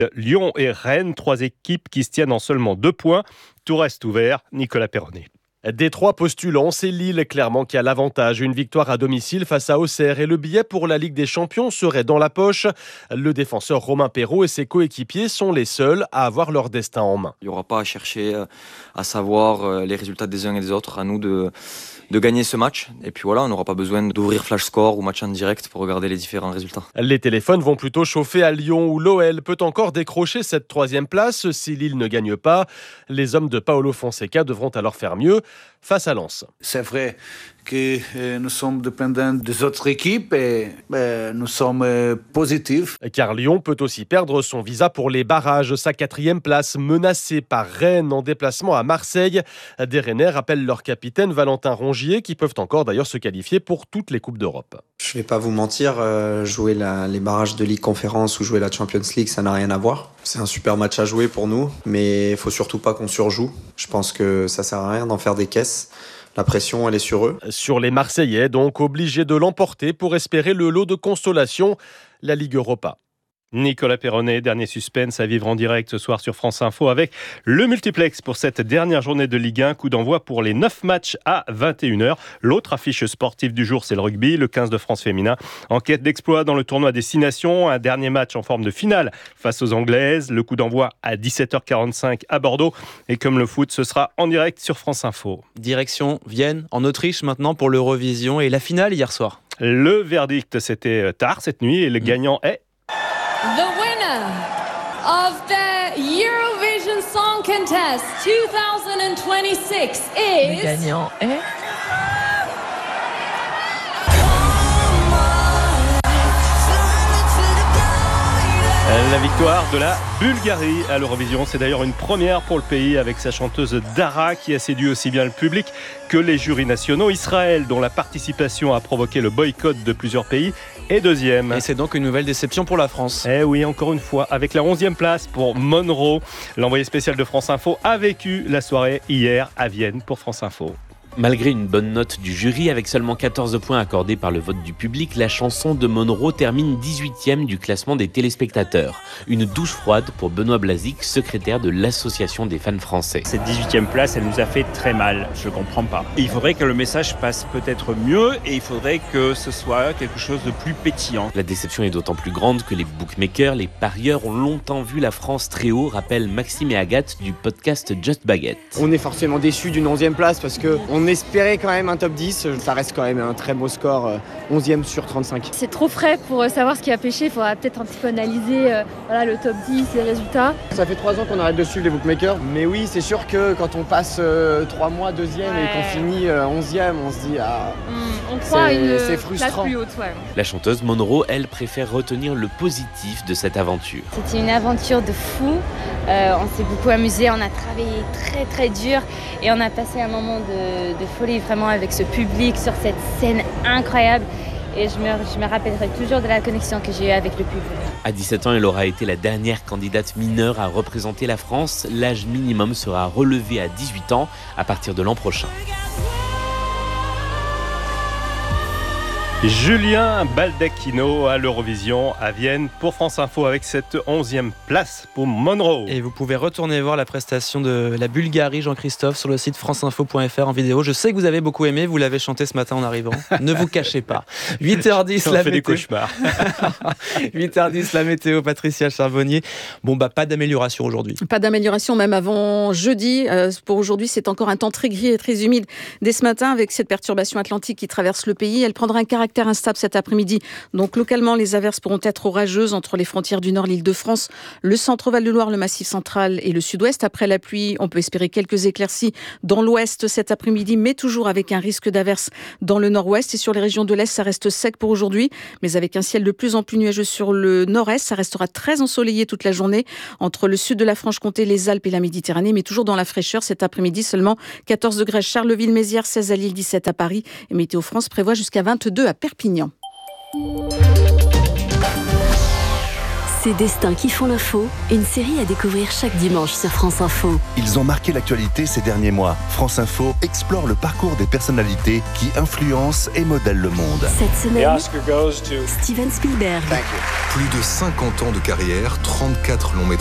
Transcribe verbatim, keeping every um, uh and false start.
Lyon et Rennes, trois équipes qui se tiennent en seulement deux points. Tout reste ouvert. Nicolas Perronnet. Des trois postulants, c'est Lille clairement qui a l'avantage. Une victoire à domicile face à Auxerre et le billet pour la Ligue des Champions serait dans la poche. Le défenseur Romain Perraud et ses coéquipiers sont les seuls à avoir leur destin en main. Il n'y aura pas à chercher à savoir les résultats des uns et des autres. À nous de, de gagner ce match. Et puis voilà, on n'aura pas besoin d'ouvrir Flash Score ou match en direct pour regarder les différents résultats. Les téléphones vont plutôt chauffer à Lyon où l'O L peut encore décrocher cette troisième place si Lille ne gagne pas. Les hommes de Paolo Fonseca devront alors faire mieux face à Lens. C'est vrai que euh, nous sommes dépendants des autres équipes et euh, nous sommes euh, positifs. Car Lyon peut aussi perdre son visa pour les barrages. Sa quatrième place menacée par Rennes en déplacement à Marseille. Des Rennais rappellent leur capitaine Valentin Rongier qui peuvent encore d'ailleurs se qualifier pour toutes les Coupes d'Europe. Je ne vais pas vous mentir, euh, jouer la, les barrages de Ligue Conférence ou jouer la Champions League, ça n'a rien à voir. C'est un super match à jouer pour nous, mais il ne faut surtout pas qu'on surjoue. Je pense que ça ne sert à rien d'en faire des caisses. La pression, elle est sur eux. Sur les Marseillais, donc obligés de l'emporter pour espérer le lot de consolation, la Ligue Europa. Nicolas Perronnet, dernier suspense à vivre en direct ce soir sur France Info avec le multiplex pour cette dernière journée de Ligue un. Coup d'envoi pour les neuf matchs à vingt et une heures. L'autre affiche sportive du jour, c'est le rugby. Le quinze de France féminin en quête d'exploit dans le tournoi des Six Nations. Un dernier match en forme de finale face aux Anglaises. Le coup d'envoi à dix-sept heures quarante-cinq à Bordeaux. Et comme le foot, ce sera en direct sur France Info. Direction Vienne, en Autriche maintenant pour l'Eurovision et la finale hier soir. Le verdict, c'était tard cette nuit et le mmh. gagnant est... The winner of the Eurovision Song Contest twenty twenty-six is... Le gagnant est... La victoire de la Bulgarie à l'Eurovision, c'est d'ailleurs une première pour le pays avec sa chanteuse Dara qui a séduit aussi bien le public que les jurys nationaux. Israël, dont la participation a provoqué le boycott de plusieurs pays, est deuxième. Et c'est donc une nouvelle déception pour la France. Eh oui, encore une fois, avec la onzième place pour Monroe. L'envoyé spécial de France Info a vécu la soirée hier à Vienne pour France Info. Malgré une bonne note du jury, avec seulement quatorze points accordés par le vote du public, la chanson de Monroe termine dix-huitième du classement des téléspectateurs. Une douche froide pour Benoît Blazic, secrétaire de l'Association des fans français. Cette dix-huitième place, elle nous a fait très mal, je ne comprends pas. Il faudrait que le message passe peut-être mieux et il faudrait que ce soit quelque chose de plus pétillant. La déception est d'autant plus grande que les bookmakers, les parieurs ont longtemps vu la France très haut, rappellent Maxime et Agathe du podcast Just Baguette. On est forcément déçus d'une onzième place parce que on espérait quand même un top dix, ça reste quand même un très beau score, onzième sur trente-cinq. C'est trop frais pour savoir ce qui a pêché, il faudra peut-être un petit peu analyser euh, voilà, le top dix, les résultats. Ça fait trois ans qu'on arrête de suivre les bookmakers, mais oui, c'est sûr que quand on passe euh, trois mois deuxième ouais. et qu'on finit euh, onzième, on se dit ah, mmh, on croit c'est, une c'est frustrant. Plus haute, ouais. La chanteuse Monroe, elle, préfère retenir le positif de cette aventure. C'était une aventure de fou, euh, on s'est beaucoup amusé, on a travaillé très très dur et on a passé un moment de, de folie vraiment avec ce public sur cette scène incroyable et je me, je me rappellerai toujours de la connexion que j'ai eue avec le public. À dix-sept ans, elle aura été la dernière candidate mineure à représenter la France. L'âge minimum sera relevé à dix-huit ans à partir de l'an prochain. Julien Baldacchino à l'Eurovision à Vienne pour France Info avec cette onzième place pour Monroe. Et vous pouvez retourner voir la prestation de la Bulgarie, Jean-Christophe, sur le site franceinfo point f r en vidéo. Je sais que vous avez beaucoup aimé, vous l'avez chanté ce matin en arrivant. Ne vous cachez pas. huit heures dix, on la fait météo. des cauchemars. huit heures dix, la météo, Patricia Charbonnier. Bon, bah, pas d'amélioration aujourd'hui. Pas d'amélioration, même avant jeudi. Euh, pour aujourd'hui, c'est encore un temps très gris et très humide dès ce matin avec cette perturbation atlantique qui traverse le pays. Elle prendra un caractère instable cet après-midi. Donc localement, les averses pourront être orageuses entre les frontières du Nord, l'Île-de-France, le centre-Val-de-Loire, le Massif central et le Sud-Ouest. Après la pluie, on peut espérer quelques éclaircies dans l'Ouest cet après-midi, mais toujours avec un risque d'averses dans le Nord-Ouest. Et sur les régions de l'Est, ça reste sec pour aujourd'hui, mais avec un ciel de plus en plus nuageux sur le Nord-Est. Ça restera très ensoleillé toute la journée entre le sud de la Franche-Comté, les Alpes et la Méditerranée, mais toujours dans la fraîcheur. Cet après-midi, seulement quatorze degrés à Charleville-Mézières, seize à Lille, dix-sept à Paris. Et Météo France prévoit jusqu'à vingt-deux à Perpignan. Ces destins qui font l'info, une série à découvrir chaque dimanche sur France Info. Ils ont marqué l'actualité ces derniers mois. France Info explore le parcours des personnalités qui influencent et modèlent le monde. Cette semaine, Steven Spielberg. Plus de cinquante ans de carrière, trente-quatre longs métrages.